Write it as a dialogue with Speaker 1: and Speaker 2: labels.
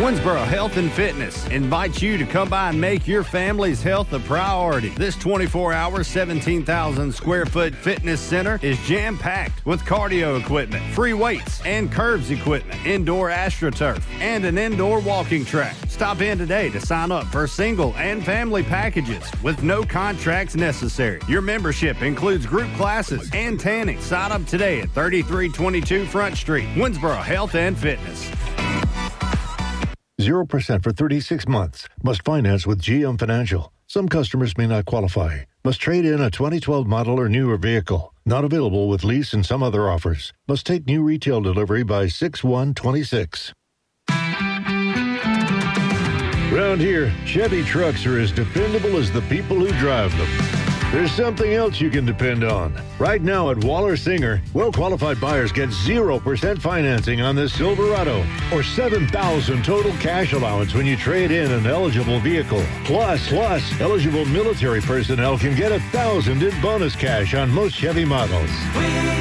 Speaker 1: Winsboro Health and Fitness invites you to come by and make your family's health a priority. This 24-hour, 17,000 square foot fitness center is jam-packed with cardio equipment, free weights and curbs equipment, indoor AstroTurf, and an indoor walking track. Stop in today to sign up for single and family packages with no contracts necessary. Your membership includes group classes and tanning. Sign up today at 3322 Front Street, Winsboro Health and Fitness.
Speaker 2: 0% for 36 months. Must finance with GM Financial. Some customers may not qualify. Must trade in a 2012 model or newer vehicle. Not available with lease and some other offers. Must take new retail delivery by 6/1/26. Around here, Chevy trucks are as dependable as the people who drive them. There's something else you can depend on. Right now at Waller Singer, well-qualified buyers get 0% financing on this Silverado or $7,000 total cash allowance when you trade in an eligible vehicle. Plus, eligible military personnel can get $1,000 in bonus cash on most Chevy models.